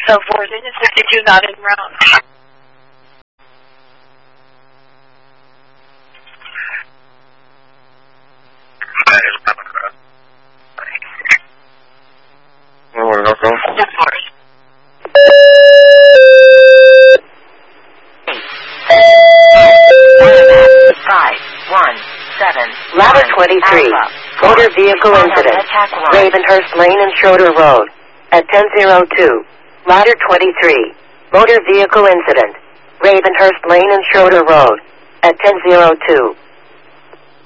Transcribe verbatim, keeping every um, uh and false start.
So for Virginia sixty-two not in route. Where we go? Five, one, seven. Ladder twenty-three. Motor vehicle incident. Ravenhurst Lane and Schroeder Road. At ten oh two. Ladder twenty-three. Motor vehicle incident. Ravenhurst Lane and Schroeder Road. At ten oh two.